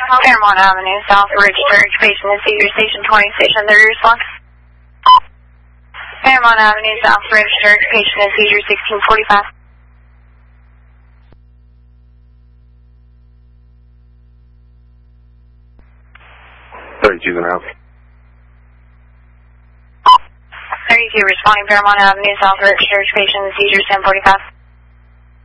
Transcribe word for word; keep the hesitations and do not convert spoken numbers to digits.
Fairmont Avenue, South Ridge Church, patient is seizure station twenty, station thirty response. Fairmont Avenue, South Ridge Church, patient is seizure sixteen forty-five. thirty-two can help. thirty-two responding Fairmont Avenue, South Ridge Church, patient is seizure ten forty-five.